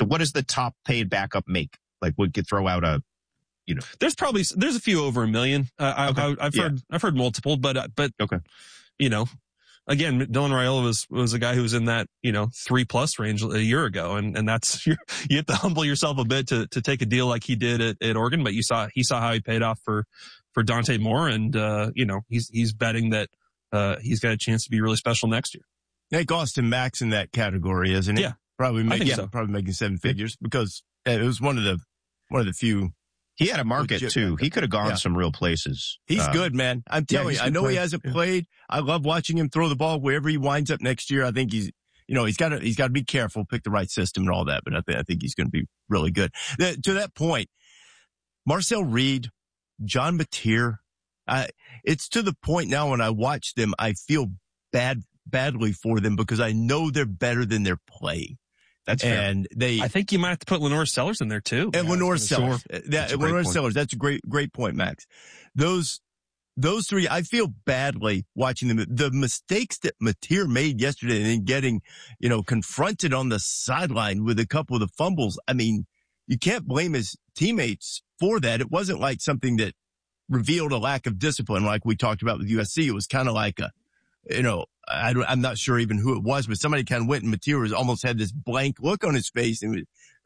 what does the top paid backup make? Like, we could throw out a, there's a few over $1 million. I've heard multiple, but okay. Again, Dylan Raiola was a guy who was in that, 3+ range a year ago. And that's, you have to humble yourself a bit to take a deal like he did at Oregon. But he saw how he paid off for Dante Moore. And, he's betting that, he's got a chance to be really special next year. I think Austin Mack's in that category, isn't he? Yeah. Probably making 7 figures because it was one of the few. He had a market too. He could have gone some real places. He's good, man. I'm telling you. I know he hasn't played. I love watching him throw the ball wherever he winds up next year. I think he's got to be careful, pick the right system and all that. But I think he's going to be really good. To that point, Marcel Reed, John Mateer, it's to the point now when I watch them, I feel badly for them because I know they're better than they're playing. That's fair. And I think you might have to put Lenore Sellers in there too. And Lenore Sellers. Lenore Sellers. That's a great point, Max. Those three, I feel badly watching them. The mistakes that Mateer made yesterday and then getting, confronted on the sideline with a couple of the fumbles. I mean, you can't blame his teammates for that. It wasn't like something that revealed a lack of discipline like we talked about with USC. It was kind of like I'm not sure even who it was, but somebody kind of went and Mateer almost had this blank look on his face and